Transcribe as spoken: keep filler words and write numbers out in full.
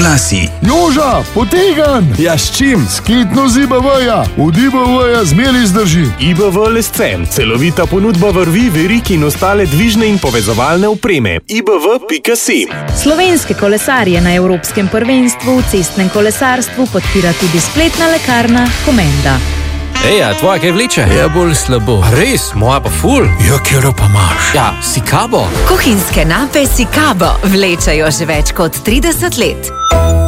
Počasi. Joža, potegan! Ja, s čim? Skitno z I B V-ja. Od I B V-ja zmeri zdrži. I B V Lescen. Celovita ponudba vrvi, verig in ostale dvižne in povezovalne opreme. I B V pika si. Slovenske kolesarje na Evropskem prvenstvu v cestnem kolesarstvu podpira tudi spletna lekarna Komenda. Ej, a tvoja kaj vleče? Ja, bolj slabo. Res, moja pa ful. Ja, kjero pa imaš? Ja, Sikabo. Kuhinjske nape Sikabo vlečajo že več kot trideset let.